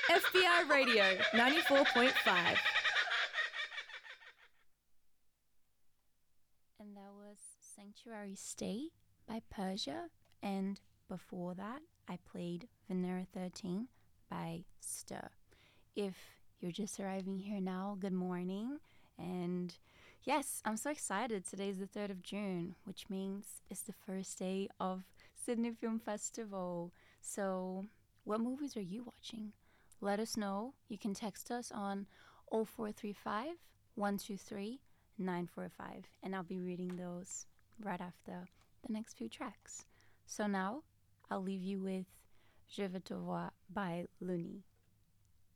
FBI Radio 94.5. And that was Sanctuary State by Persia. And before that, I played Venera 13 by Stir. If you're just arriving here now, good morning. And yes, I'm so excited. Today's the 3rd of June, which means it's the first day of Sydney Film Festival. So what movies are you watching? Let us know. You can text us on 0435 123 945, and I'll be reading those right after the next few tracks. So now I'll leave you with Je veux te voir by Looney.